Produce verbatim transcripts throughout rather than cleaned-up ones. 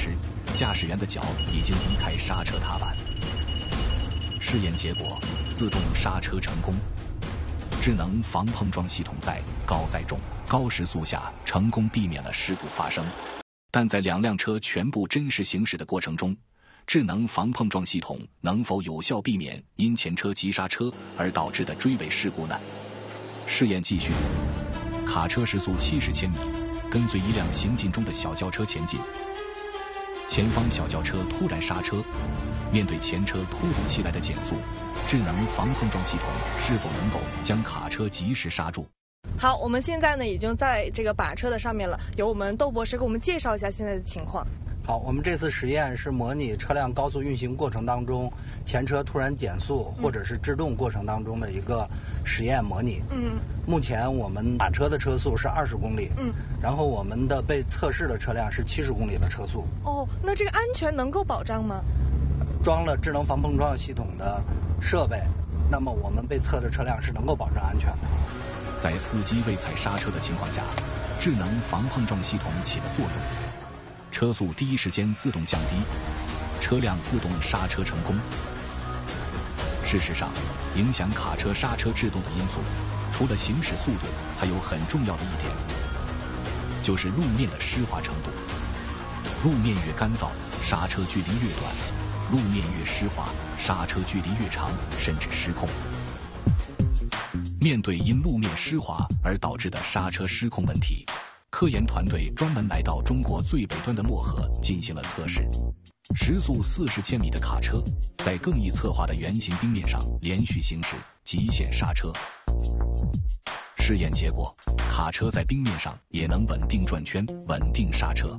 时，驾驶员的脚已经离开刹车踏板。试验结果，自动刹车成功。智能防碰撞系统在高载重、高时速下成功避免了事故发生。但在两辆车全部真实行驶的过程中，智能防碰撞系统能否有效避免因前车急刹车而导致的追尾事故呢？试验继续。卡车时速七十千米，跟随一辆行进中的小轿车前进。前方小轿车突然刹车，面对前车突如其来的减速，智能防碰撞系统是否能够将卡车及时刹住？ 好，我们现在呢已经在这个靶车的上面了，由我们窦博士给我们介绍一下现在的情况。 好，我们这次实验是模拟车辆高速运行过程当中前车突然减速或者是制动过程当中的一个实验模拟。嗯，目前我们靶车的车速是二十公里，嗯，然后我们的被测试的车辆是七十公里的车速。 哦，那这个安全能够保障吗？ 装了智能防碰撞系统的设备，那么我们被测的车辆是能够保证安全的。 在司机未踩刹车的情况下，智能防碰撞系统起了作用。车速第一时间自动降低，车辆自动刹车成功。事实上，影响卡车刹车制动的因素，除了行驶速度，还有很重要的一点，就是路面的湿滑程度。路面越干燥，刹车距离越短；路面越湿滑，刹车距离越长，甚至失控。面对因路面湿滑而导致的刹车失控问题，科研团队专门来到中国最北端的漠河进行了测试。时速四十千米的卡车在更易侧滑的圆形冰面上连续行驶，极限刹车。试验结果，卡车在冰面上也能稳定转圈，稳定刹车。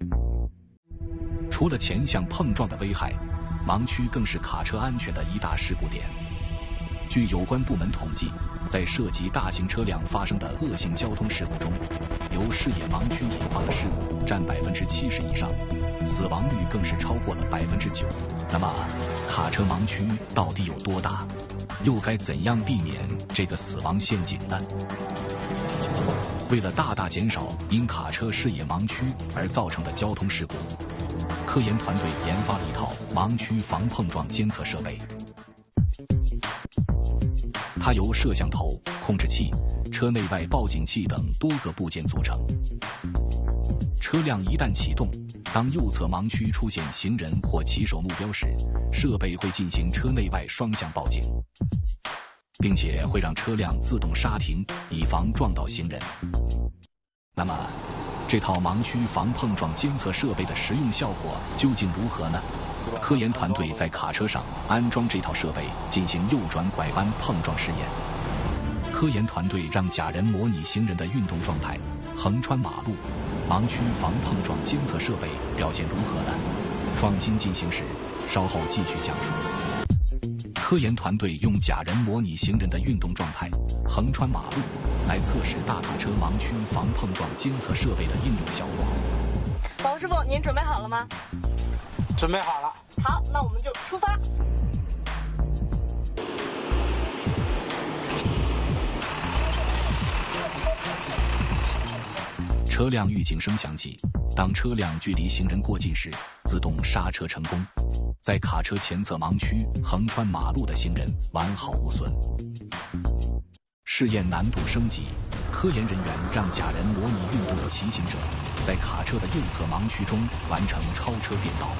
除了前向碰撞的危害，盲区更是卡车安全的一大事故点。据有关部门统计，在涉及大型车辆发生的恶性交通事故中，由视野盲区引发的事故占百分之七十以上，死亡率更是超过了百分之九。那么，卡车盲区到底有多大？又该怎样避免这个死亡陷阱呢？为了大大减少因卡车视野盲区而造成的交通事故，科研团队研发了一套盲区防碰撞监测设备。它由摄像头、控制器、车内外报警器等多个部件组成。车辆一旦启动，当右侧盲区出现行人或骑手目标时，设备会进行车内外双向报警，并且会让车辆自动刹停，以防撞到行人。那么，这套盲区防碰撞监测设备的实用效果究竟如何呢？科研团队在卡车上安装这套设备，进行右转拐弯碰撞试验。科研团队让假人模拟行人的运动状态，横穿马路。盲区防碰撞监测设备表现如何呢？创新进行时，稍后继续讲述。科研团队用假人模拟行人的运动状态，横穿马路，来测试大卡车盲区防碰撞监测设备的应用效果。 王师傅，您准备好了吗？ 准备好了。 好，那我们就出发。 车辆预警声响起，当车辆距离行人过近时，自动刹车成功。在卡车前侧盲区横穿马路的行人完好无损。试验难度升级，科研人员让假人模拟运动的骑行者，在卡车的右侧盲区中完成超车变道。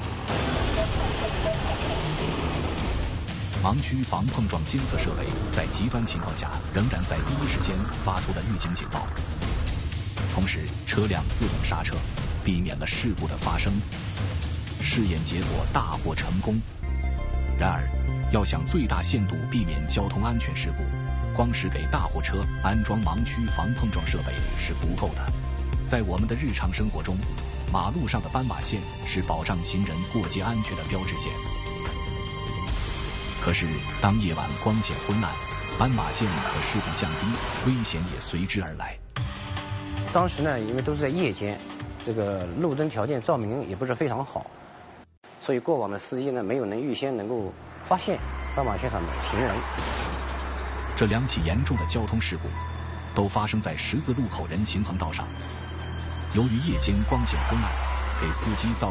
盲区防碰撞监测设备在极端情况下仍然在第一时间发出了预警警报，同时车辆自动刹车，避免了事故的发生。试验结果大获成功。然而，要想最大限度避免交通安全事故，光是给大货车安装盲区防碰撞设备是不够的。在我们的日常生活中，马路上的斑马线是保障行人过街安全的标志线。可是，当夜晚光线昏暗，斑马线可适度降低，危险也随之而来。 当时呢，因为都是在夜间，这个路灯条件照明也不是非常好，所以过往的司机呢没有能预先能够发现斑马线上的行人。 这两起严重的交通事故都发生在十字路口人行横道上。由于夜间光线昏暗，给司机造